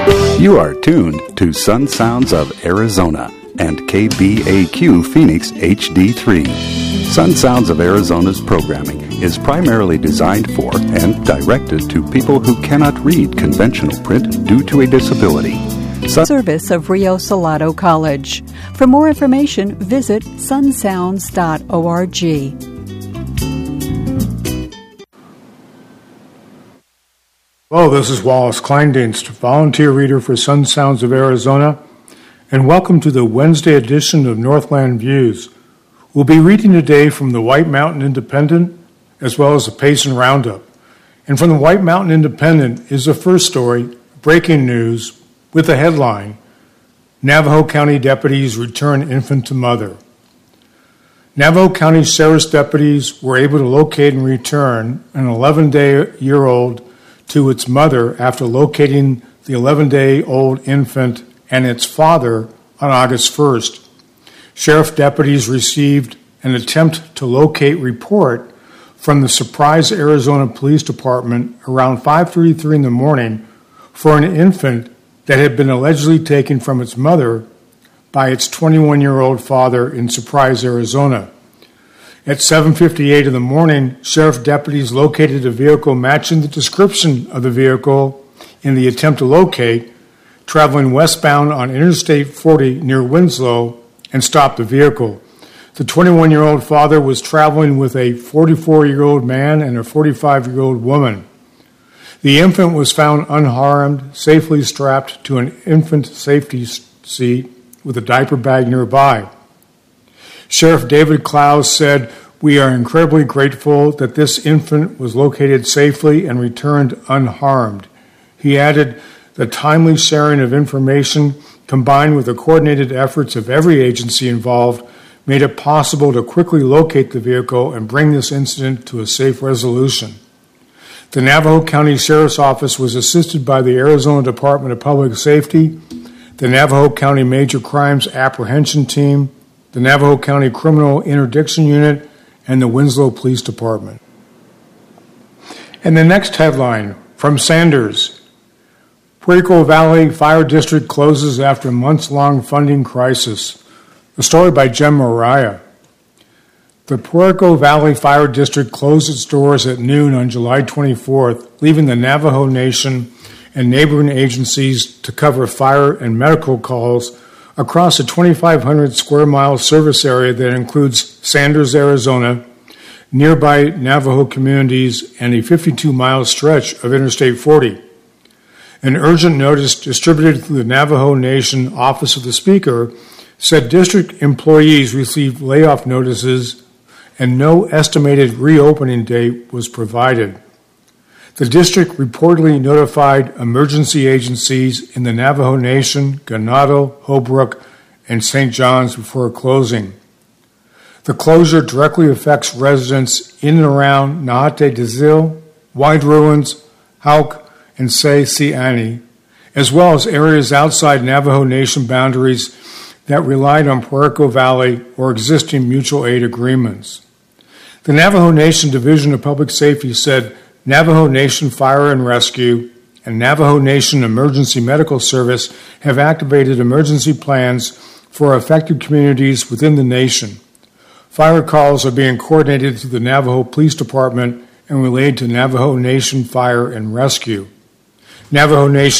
You are tuned to Sun Sounds of Arizona and KBAQ Phoenix HD3. Sun Sounds of Arizona's programming is primarily designed for and directed to people who cannot read conventional print due to a disability. Service of Rio Salado College. For more information, visit sunsounds.org. Hello, this is Wallace Kleindienst, volunteer reader for Sun Sounds of Arizona, and welcome to the Wednesday edition of Northland Views. We'll be reading today from the White Mountain Independent, as well as the Payson Roundup. And from the White Mountain Independent is the first story, breaking news, with the headline, Navajo County deputies return infant to mother. Navajo County Sheriff's deputies were able to locate and return an 11-year-old to its mother after locating the 11-day-old infant and its father on August 1st. Sheriff deputies received an attempt to locate report from the Surprise, Arizona Police Department around 5:33 in the morning for an infant that had been allegedly taken from its mother by its 21-year-old father in Surprise, Arizona. At 7:58 in the morning, sheriff deputies located a vehicle matching the description of the vehicle in the attempt to locate, traveling westbound on Interstate 40 near Winslow, and stopped the vehicle. The 21-year-old father was traveling with a 44-year-old man and a 45-year-old woman. The infant was found unharmed, safely strapped to an infant safety seat with a diaper bag nearby. Sheriff David Clowes said, "We are incredibly grateful that this infant was located safely and returned unharmed." He added, "The timely sharing of information combined with the coordinated efforts of every agency involved made it possible to quickly locate the vehicle and bring this incident to a safe resolution." The Navajo County Sheriff's Office was assisted by the Arizona Department of Public Safety, the Navajo County Major Crimes Apprehension Team, the Navajo County Criminal Interdiction Unit, and the Winslow Police Department. And the next headline, from Sanders, Puerco Valley Fire District closes after months-long funding crisis. A story by Jem Mariah. The Puerco Valley Fire District closed its doors at noon on July 24th, leaving the Navajo Nation and neighboring agencies to cover fire and medical calls across a 2,500 square mile service area that includes Sanders, Arizona, nearby Navajo communities, and a 52-mile stretch of Interstate 40. An urgent notice distributed through the Navajo Nation Office of the Speaker said district employees received layoff notices and no estimated reopening date was provided. The district reportedly notified emergency agencies in the Navajo Nation, Ganado, Holbrook, and St. John's before closing. The closure directly affects residents in and around Nahate Dizil, Wide Ruins, Hauk, and Say-Si-Ani, as well as areas outside Navajo Nation boundaries that relied on Puerco Valley or existing mutual aid agreements. The Navajo Nation Division of Public Safety said Navajo Nation Fire and Rescue and Navajo Nation Emergency Medical Service have activated emergency plans for affected communities within the nation. Fire calls are being coordinated through the Navajo Police Department and relayed to Navajo Nation Fire and Rescue. Navajo Nation